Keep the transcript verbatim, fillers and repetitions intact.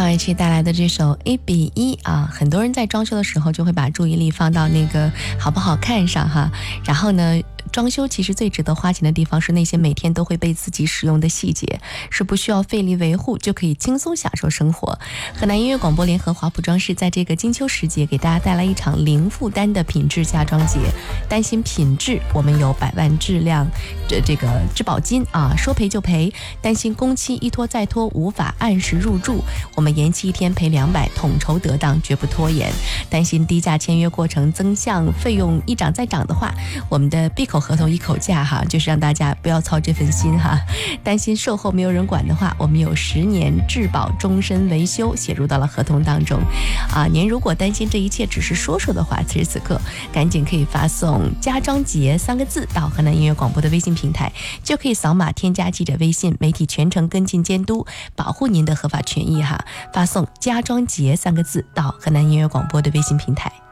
张雨绮带来的这首一比一啊，很多人在装修的时候就会把注意力放到那个好不好看上哈，然后呢装修其实最值得花钱的地方是那些每天都会被自己使用的细节，是不需要费力维护就可以轻松享受生活。河南音乐广播联合华普装饰在这个金秋时节给大家带来一场零负担的品质家装节，担心品质我们有百万质量这这个质保金啊，说赔就赔；担心工期一拖再拖无法按时入住，我们延期一天赔两百，统筹得当绝不拖延；担心低价签约过程增项费用一涨再涨的话，我们的闭口合同一口价哈，就是让大家不要操这份心哈。担心售后没有人管的话，我们有十年质保终身维修写入到了合同当中啊。您如果担心这一切只是说说的话，此时此刻赶紧可以发送家装节三个字到河南音乐广播的微信平台，就可以扫码添加记者微信，媒体全程跟进监督，保护您的合法权益哈。发送家装节三个字到河南音乐广播的微信平台。